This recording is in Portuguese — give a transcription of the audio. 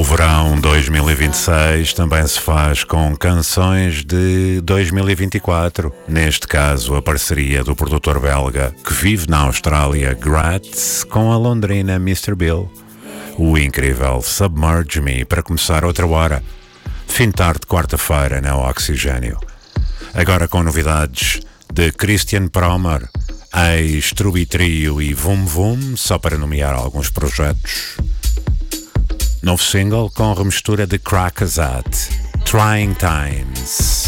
verão 2026 também se faz com canções de 2024. Neste caso, a parceria do produtor belga que vive na Austrália, Gratz, com a londrina Mr. Bill. O incrível Submerge Me para começar outra hora. Fim de tarde, quarta-feira, na Oxigênio. Agora com novidades de Christian Promer, ex-Truby Trio e Vum Vum, só para nomear alguns projetos. Novo single com remistura de Crackazat, Trying Times.